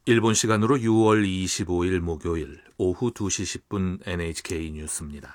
일본 시간으로 6월 25일 목요일 오후 2시 10분 NHK 뉴스입니다.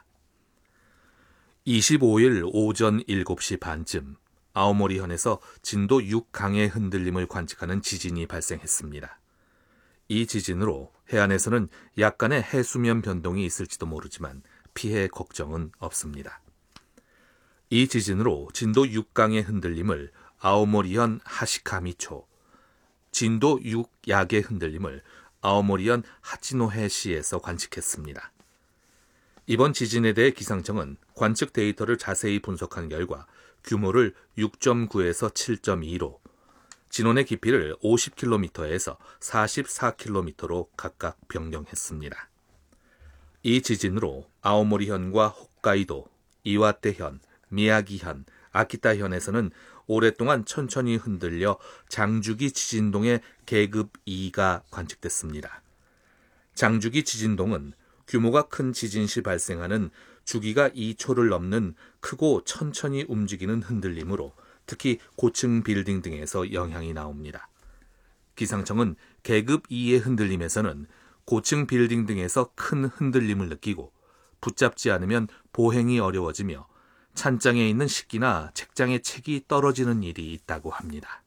25일 오전 7시 반쯤 아오모리현에서 진도 6강의 흔들림을 관측하는 지진이 발생했습니다. 이 지진으로 해안에서는 약간의 해수면 변동이 있을지도 모르지만 피해 걱정은 없습니다. 이 지진으로 진도 6강의 흔들림을 아오모리현 하시카미초, 진도 6약의 흔들림을 아오모리현 하치노헤시에서 관측했습니다. 이번 지진에 대해 기상청은 관측 데이터를 자세히 분석한 결과 규모를 6.9에서 7.2로, 진원의 깊이를 50km에서 44km로 각각 변경했습니다. 이 지진으로 아오모리현과 홋카이도, 이와테현, 미야기현, 아키타현에서는 오랫동안 천천히 흔들려 장주기 지진동의 계급 2가 관측됐습니다. 장주기 지진동은 규모가 큰 지진 시 발생하는 주기가 2초를 넘는 크고 천천히 움직이는 흔들림으로 특히 고층 빌딩 등에서 영향이 나옵니다. 기상청은 계급 2의 흔들림에서는 고층 빌딩 등에서 큰 흔들림을 느끼고 붙잡지 않으면 보행이 어려워지며 찬장에 있는 식기나 책장의 책이 떨어지는 일이 있다고 합니다.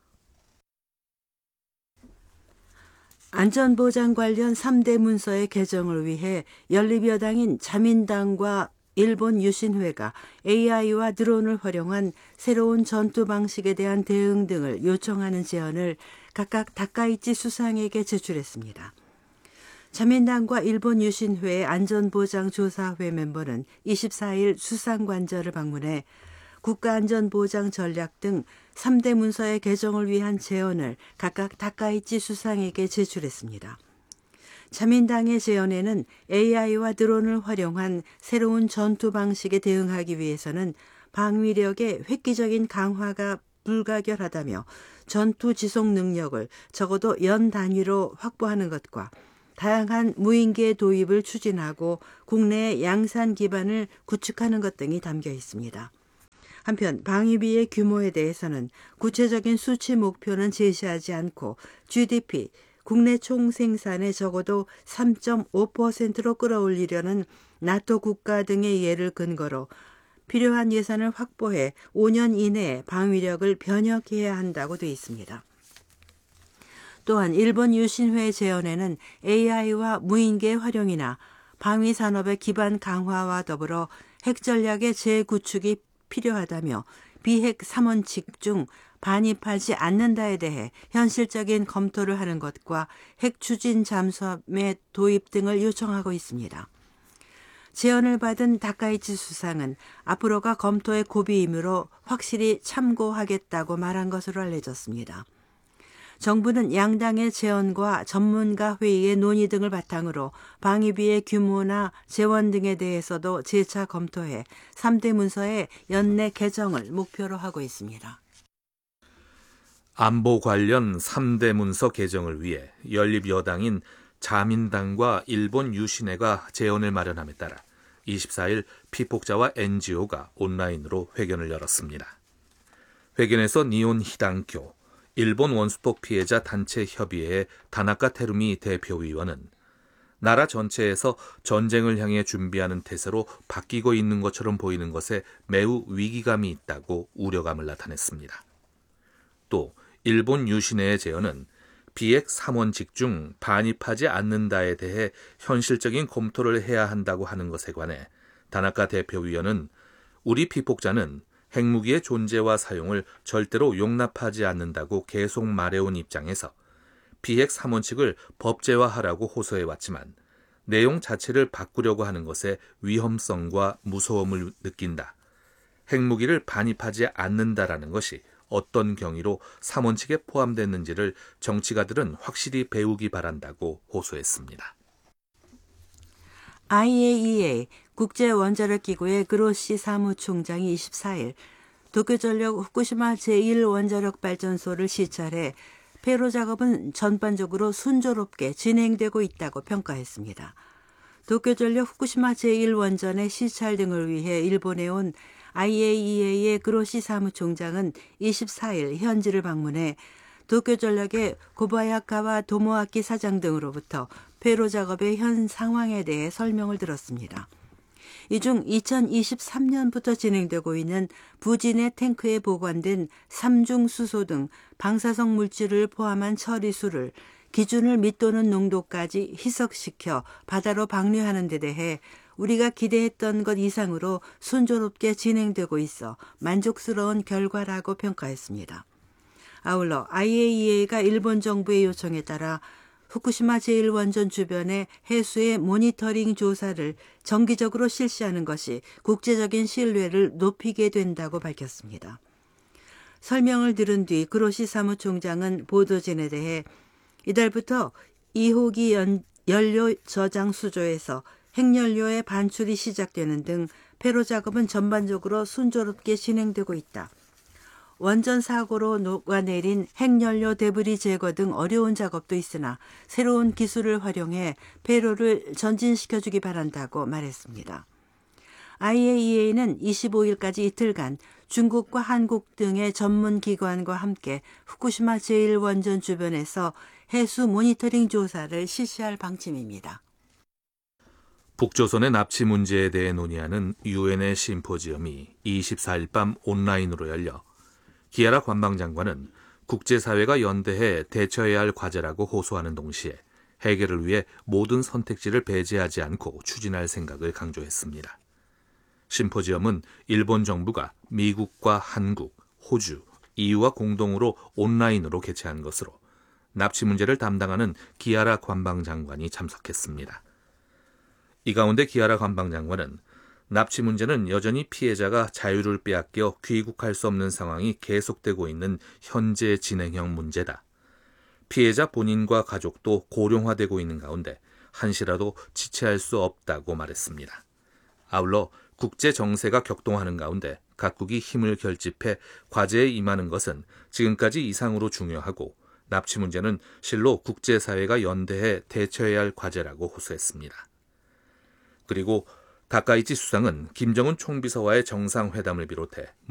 안전보장 관련 3대 문서의 개정을 위해 연립여당인 자민당과 일본 유신회가 AI와 드론을 활용한 새로운 전투 방식에 대한 대응 등을 요청하는 제안을 각각 다카이치 수상에게 제출했습니다. 자민당과 일본 유신회의 안전보장조사회 멤버는 24일 수상관저를 방문해 국가안전보장 전략 등 3대 문서의 개정을 위한 제언을 각각 다카이치 수상에게 제출했습니다. 자민당의 제언에는 AI와 드론을 활용한 새로운 전투 방식에 대응하기 위해서는 방위력의 획기적인 강화가 불가결하다며 전투 지속 능력을 적어도 연 단위로 확보하는 것과 다양한 무인기의 도입을 추진하고 국내의 양산 기반을 구축하는 것 등이 담겨 있습니다. 한편 방위비의 규모에 대해서는 구체적인 수치 목표는 제시하지 않고 GDP, 국내 총생산의 적어도 3.5%로 끌어올리려는 나토 국가 등의 예를 근거로 필요한 예산을 확보해 5년 이내에 방위력을 변혁해야 한다고 되어 있습니다. 또한 일본 유신회 제언에는 AI와 무인기의 활용이나 방위 산업의 기반 강화와 더불어 핵 전략의 재구축이 필요하다며 비핵 3원칙 중 반입하지 않는다에 대해 현실적인 검토를 하는 것과 핵 추진 잠수함의 도입 등을 요청하고 있습니다. 제언을 받은 다카이치 수상은 앞으로가 검토의 고비이므로 확실히 참고하겠다고 말한 것으로 알려졌습니다. 정부는 양당의 제언과 전문가 회의의 논의 등을 바탕으로 방위비의 규모나 재원 등에 대해서도 재차 검토해 3대 문서의 연내 개정을 목표로 하고 있습니다. 안보 관련 3대 문서 개정을 위해 연립여당인 자민당과 일본 유신회가 제언을 마련함에 따라 24일 피폭자와 NGO가 온라인으로 회견을 열었습니다. 회견에서 니온 히당교, 일본 원수폭 피해자 단체 협의회의 다나카 테루미 대표위원은 나라 전체에서 전쟁을 향해 준비하는 태세로 바뀌고 있는 것처럼 보이는 것에 매우 위기감이 있다고 우려감을 나타냈습니다. 또 일본 유신회의 제언은 비핵 3원칙 중 반입하지 않는다에 대해 현실적인 검토를 해야 한다고 하는 것에 관해 다나카 대표위원은 우리 피폭자는 핵무기의 존재와 사용을 절대로 용납하지 않는다고 계속 말해온 입장에서 비핵 3원칙을 법제화하라고 호소해왔지만 내용 자체를 바꾸려고 하는 것에 위험성과 무서움을 느낀다. 핵무기를 반입하지 않는다라는 것이 어떤 경위로 3원칙에 포함됐는지를 정치가들은 확실히 배우기 바란다고 호소했습니다. IAEA 국제원자력기구의 그로시 사무총장이 24일 도쿄전력 후쿠시마 제1원자력발전소를 시찰해 폐로 작업은 전반적으로 순조롭게 진행되고 있다고 평가했습니다. 도쿄전력 후쿠시마 제1원전의 시찰 등을 위해 일본에 온 IAEA의 그로시 사무총장은 24일 현지를 방문해 도쿄전력의 고바야카와 도모아키 사장 등으로부터 폐로 작업의 현 상황에 대해 설명을 들었습니다. 이 중 2023년부터 진행되고 있는 부진의 탱크에 보관된 삼중 수소 등 방사성 물질을 포함한 처리수를 기준을 밑도는 농도까지 희석시켜 바다로 방류하는 데 대해 우리가 기대했던 것 이상으로 순조롭게 진행되고 있어 만족스러운 결과라고 평가했습니다. 아울러 IAEA가 일본 정부의 요청에 따라 후쿠시마 제1원전 주변의 해수의 모니터링 조사를 정기적으로 실시하는 것이 국제적인 신뢰를 높이게 된다고 밝혔습니다. 설명을 들은 뒤 그로시 사무총장은 보도진에 대해 이달부터 2호기 연료 저장 수조에서 핵연료의 반출이 시작되는 등 폐로 작업은 전반적으로 순조롭게 진행되고 있다. 원전 사고로 녹아내린 핵연료 데브리 제거 등 어려운 작업도 있으나 새로운 기술을 활용해 폐로를 전진시켜주기 바란다고 말했습니다. IAEA는 25일까지 이틀간 중국과 한국 등의 전문 기관과 함께 후쿠시마 제1원전 주변에서 해수 모니터링 조사를 실시할 방침입니다. 북조선의 납치 문제에 대해 논의하는 유엔의 심포지엄이 24일 밤 온라인으로 열려 기아라 관방장관은 국제사회가 연대해 대처해야 할 과제라고 호소하는 동시에 해결을 위해 모든 선택지를 배제하지 않고 추진할 생각을 강조했습니다. 심포지엄은 일본 정부가 미국과 한국, 호주, EU와 공동으로 온라인으로 개최한 것으로 납치 문제를 담당하는 기아라 관방장관이 참석했습니다. 이 가운데 기아라 관방장관은 납치 문제는 여전히 피해자가 자유를 빼앗겨 귀국할 수 없는 상황이 계속되고 있는 현재 진행형 문제다. 피해자 본인과 가족도 고령화되고 있는 가운데 한시라도 지체할 수 없다고 말했습니다. 아울러 국제 정세가 격동하는 가운데 각국이 힘을 결집해 과제에 임하는 것은 지금까지 이상으로 중요하고 납치 문제는 실로 국제사회가 연대해 대처해야 할 과제라고 호소했습니다. 그리고 다카이치 수상은 김정은 총비서와의 정상회담을 비롯해